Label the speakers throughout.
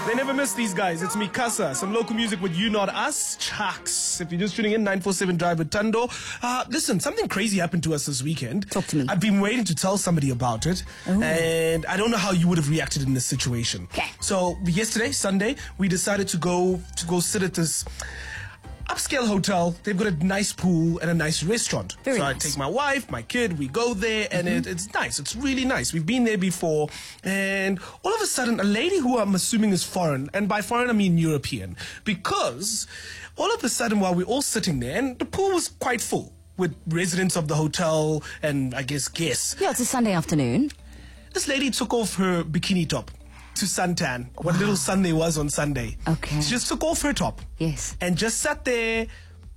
Speaker 1: They never miss these guys. It's Mikasa. Some local music with You Not Us. Chucks. If you're just tuning in, 947 Drive with Tando. Listen, something crazy happened to us this weekend.
Speaker 2: Talk to me.
Speaker 1: I've been waiting to tell somebody about it.
Speaker 2: Ooh.
Speaker 1: And I don't know how you would have reacted in this situation.
Speaker 2: Okay.
Speaker 1: So yesterday, Sunday, we decided to go sit at this upscale hotel. They've got a nice pool and a nice restaurant.
Speaker 2: Very
Speaker 1: so
Speaker 2: nice.
Speaker 1: I take my wife, my kid, we go there, and it's nice. It's really nice. We've been there before, and all of a sudden, a lady who I'm assuming is foreign, and by foreign I mean European, because all of a sudden, while we're all sitting there, and the pool was quite full with residents of the hotel and I guess guests,
Speaker 2: Yeah, it's a Sunday afternoon.
Speaker 1: this lady took off her bikini top to suntan. What little sun there was on Sunday.
Speaker 2: Okay.
Speaker 1: She just took off her top.
Speaker 2: Yes.
Speaker 1: And just sat there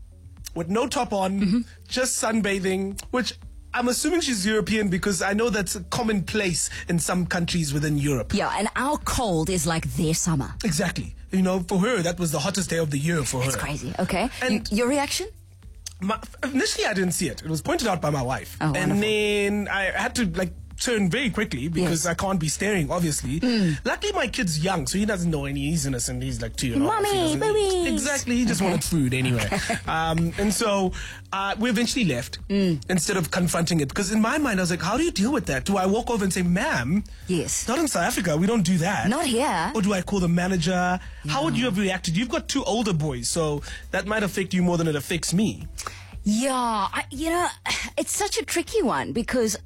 Speaker 1: with no top on, just sunbathing, which I'm assuming she's European because I know that's a commonplace in some countries within Europe.
Speaker 2: Yeah, and our cold is like their summer.
Speaker 1: Exactly. You know, for her, that was the hottest day of the year for her.
Speaker 2: It's crazy. Okay.
Speaker 1: And-
Speaker 2: your reaction?
Speaker 1: Initially, I didn't see it. It was pointed out by my wife.
Speaker 2: Oh,
Speaker 1: and
Speaker 2: wonderful.
Speaker 1: then I had to, turn very quickly because
Speaker 2: Yes.
Speaker 1: I can't be staring, obviously. Luckily, my kid's young, so he doesn't know any. He's innocent. He's like 2 years old.
Speaker 2: Mommy,
Speaker 1: He doesn't-
Speaker 2: babies.
Speaker 1: Exactly. He just wanted food anyway. And so we eventually left instead of confronting it. Because in my mind, I was like, how do you deal with that? Do I walk over and say, ma'am,
Speaker 2: Yes.
Speaker 1: not in South Africa, we don't do that.
Speaker 2: Not here.
Speaker 1: Or do I call the manager? How would you have reacted? You've got 2 older boys, so that might affect you more than it affects me.
Speaker 2: Yeah, it's such a tricky one because,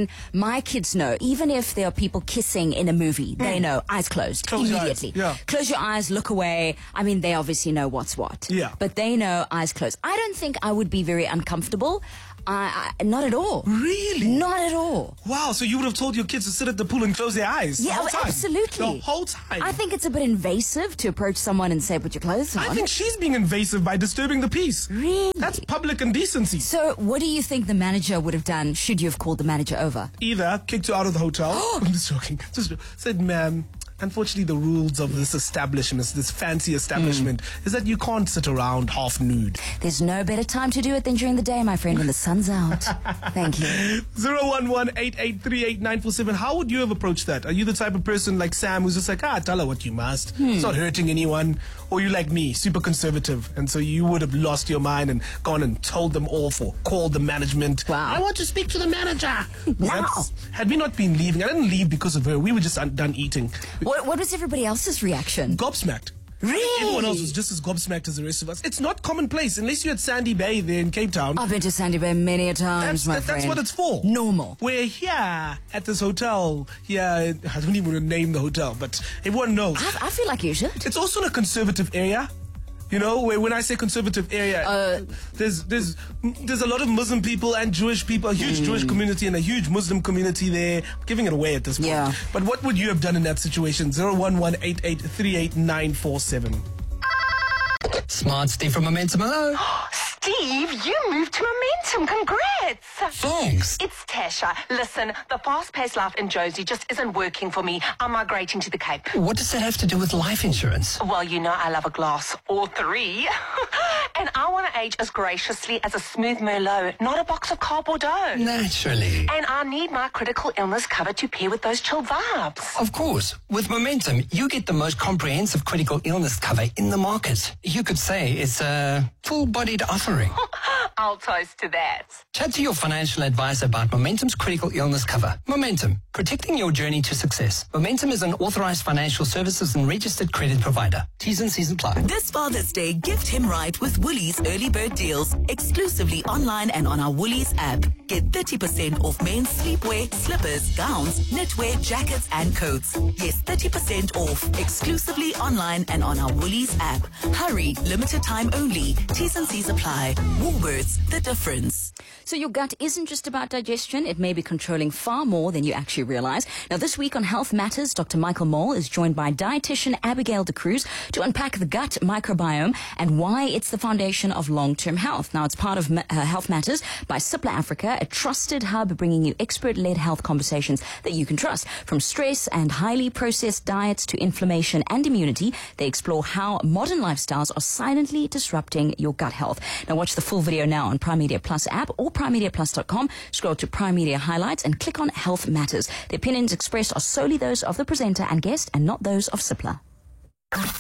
Speaker 2: my kids know, even if there are people kissing in a movie, they know, eyes closed,
Speaker 1: Close your eyes,
Speaker 2: immediately.
Speaker 1: yeah.
Speaker 2: Close your eyes, look away. They obviously know what's what.
Speaker 1: Yeah.
Speaker 2: But they know, eyes closed. I don't think I would be very uncomfortable. Not at all.
Speaker 1: Really?
Speaker 2: Not at all.
Speaker 1: Wow, so you would have told your kids to sit at the pool and close their eyes the
Speaker 2: Yeah,
Speaker 1: whole time?
Speaker 2: absolutely.
Speaker 1: The whole time?
Speaker 2: I think it's a bit invasive to approach someone and say, put your clothes on.
Speaker 1: I think she's being invasive by disturbing the peace.
Speaker 2: Really?
Speaker 1: That's public indecency.
Speaker 2: So what do you think the manager would have done should you have called the manager over?
Speaker 1: Either kicked her out of the hotel. I'm just joking. Just said, ma'am, unfortunately the rules of this establishment, this fancy establishment, is that you can't sit around half nude.
Speaker 2: There's no better time to do it than during the day, my friend, when the sun's out. Thank you.
Speaker 1: 011-8838-947. How would you have approached that? Are you the type of person like Sam who's just like, tell her what you must. It's not hurting anyone. Or you like me, super conservative, and so you would have lost your mind and gone and told them off or called the management.
Speaker 2: Wow.
Speaker 1: I want to speak to the manager.
Speaker 2: Wow.
Speaker 1: Had we not been leaving, I didn't leave because of her. We were just done eating.
Speaker 2: What was everybody else's reaction?
Speaker 1: Gobsmacked.
Speaker 2: Really?
Speaker 1: Everyone else was just as gobsmacked as the rest of us. It's not commonplace unless you're at Sandy Bay there in Cape Town.
Speaker 2: I've been to Sandy Bay many a times, my friend.
Speaker 1: That's what it's for.
Speaker 2: Normal.
Speaker 1: We're here at this hotel. Yeah, I don't even want to name the hotel, but everyone knows.
Speaker 2: I feel like you should.
Speaker 1: It's also in a conservative area. You know, where when I say conservative area, there's a lot of Muslim people and Jewish people, a huge Jewish community and a huge Muslim community there. I'm giving it away at this point.
Speaker 2: Yeah.
Speaker 1: But what would you have done in that situation? 011-8838-947.
Speaker 3: Smart Steve from Momentum. Hello.
Speaker 4: Steve, you moved to Momentum. Congrats.
Speaker 3: Thanks.
Speaker 4: It's Tasha. Listen, the fast-paced life in Josie just isn't working for me. I'm migrating to the Cape.
Speaker 3: What does that have to do with life insurance?
Speaker 4: Well, you know I love a glass or 3. And I want to age as graciously as a smooth Merlot, not a box of cardboard dough.
Speaker 3: Naturally.
Speaker 4: And I need my critical illness cover to pair with those chill vibes.
Speaker 3: Of course. With Momentum, you get the most comprehensive critical illness cover in the market. You could say it's a full-bodied offering.
Speaker 4: I'll toast to that.
Speaker 3: Chat to your financial advisor about Momentum's critical illness cover. Momentum, protecting your journey to success. Momentum is an authorized financial services and registered credit provider. T's and C's apply.
Speaker 5: This Father's Day, gift him right with Woolies early bird deals, exclusively online and on our Woolies app. Get 30% off men's sleepwear, slippers, gowns, knitwear, jackets and coats. Yes, 30% off, exclusively online and on our Woolies app. Hurry, limited time only. T's and C's apply. Woolworths, the difference.
Speaker 2: So your gut isn't just about digestion. It may be controlling far more than you actually realize. Now, this week on Health Matters, Dr. Michael Mole is joined by dietitian Abigail De Cruz to unpack the gut microbiome and why it's the foundation of long-term health. Now, it's part of Health Matters by Cipla Africa, a trusted hub bringing you expert-led health conversations that you can trust. From stress and highly processed diets to inflammation and immunity, they explore how modern lifestyles are silently disrupting your gut health. Now, watch the full video now on Prime Media Plus app or primemediaplus.com. Scroll to Prime Media Highlights and click on Health Matters. The opinions expressed are solely those of the presenter and guest and not those of Cipla.